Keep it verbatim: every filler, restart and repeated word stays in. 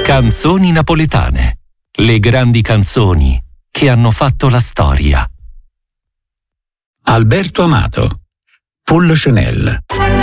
Canzoni napoletane. Le grandi canzoni che hanno fatto la storia. Alberto Amato, Paul Chanel.